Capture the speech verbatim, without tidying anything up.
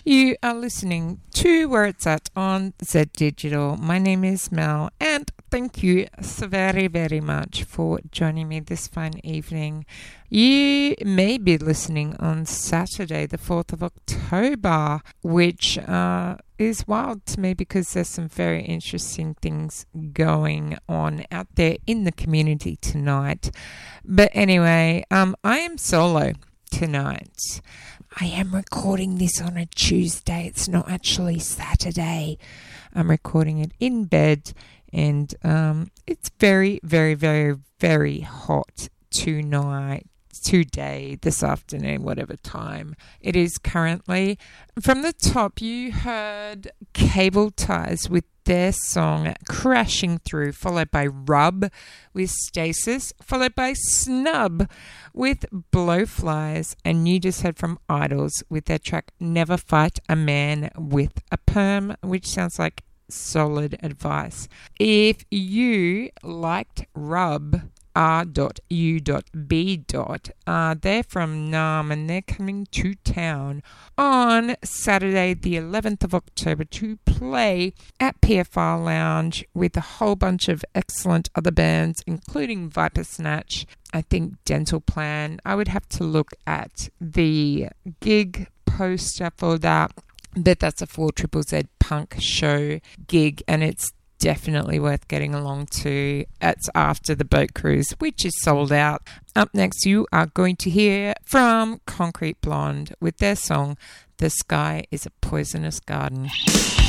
You are listening to Where It's At on Z Digital. My name is Mel, and thank you so very, very much for joining me this fine evening. You may be listening on Saturday, the fourth of October, which uh, is wild to me because there's some very interesting things going on out there in the community tonight. But anyway, um, I am solo tonight. I am recording this on a Tuesday. It's not actually Saturday. I'm recording it in bed, and um, it's very, very, very, very hot tonight, today, this afternoon, whatever time it is currently. From the top, you heard Cable Ties with their song Crashing Through, followed by Rub with Stasis, followed by Snub with Blowflies, and you just heard from Idols with their track Never Fight a Man with a Perm, which sounds like solid advice. If you liked Rub, R U B. Uh, they're from Nam, and they're coming to town on Saturday the eleventh of October to play at P F R Lounge with a whole bunch of excellent other bands, including Viper Snatch, I think Dental Plan. I would have to look at the gig poster for that, but that's a four triple Z punk show gig, and it's definitely worth getting along to. It's after the boat cruise, which is sold out. Up next, you are going to hear from Concrete Blonde with their song The Sky is a Poisonous Garden.